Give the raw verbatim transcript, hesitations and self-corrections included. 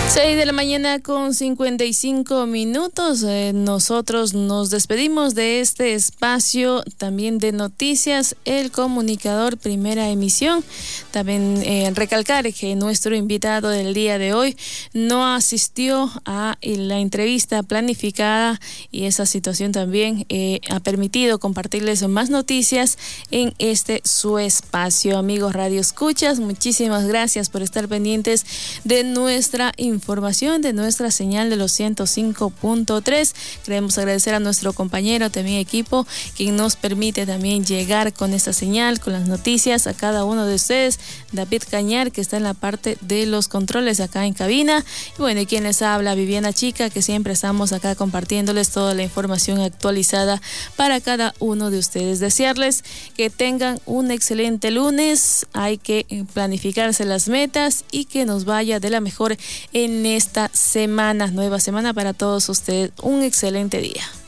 seis de la mañana con cincuenta y cinco minutos. Eh, nosotros nos despedimos de este espacio también de noticias, El Comunicador, primera emisión. También eh, recalcar que nuestro invitado del día de hoy no asistió a la entrevista planificada y esa situación también eh, ha permitido compartirles más noticias en este su espacio. Amigos Radio Escuchas, muchísimas gracias por estar pendientes de nuestra información, de nuestra señal de los ciento cinco punto tres. Queremos agradecer a nuestro compañero, también equipo, quien nos permite también llegar con esta señal, con las noticias a cada uno de ustedes. David Cañar, que está en la parte de los controles acá en cabina. Y bueno, y quien les habla, Viviana Chica, que siempre estamos acá compartiéndoles toda la información actualizada para cada uno de ustedes. Desearles que tengan un excelente lunes. Hay que planificarse las metas y que nos vaya de la mejor en esta semana, nueva semana para todos ustedes. Un excelente día.